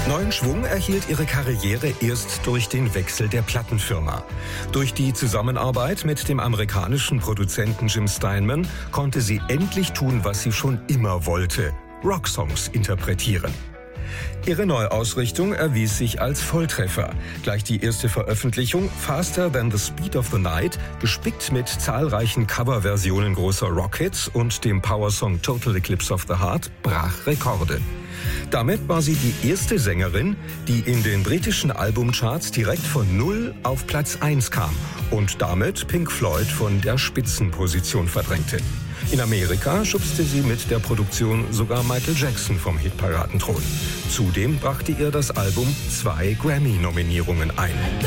Neuen Schwung erhielt ihre Karriere erst durch den Wechsel der Plattenfirma. Durch die Zusammenarbeit mit dem amerikanischen Produzenten Jim Steinman konnte sie endlich tun, was sie schon immer wollte: Rocksongs interpretieren. Ihre Neuausrichtung erwies sich als Volltreffer. Gleich die erste Veröffentlichung, Faster Than the Speed of the Night, gespickt mit zahlreichen Coverversionen großer Rockhits und dem Powersong Total Eclipse of the Heart, brach Rekorde. Damit war sie die erste Sängerin, die in den britischen Albumcharts direkt von 0 auf Platz 1 kam und damit Pink Floyd von der Spitzenposition verdrängte. In Amerika schubste sie mit der Produktion sogar Michael Jackson vom Hitparadenthron. Zudem brachte ihr das Album 2 Grammy-Nominierungen ein.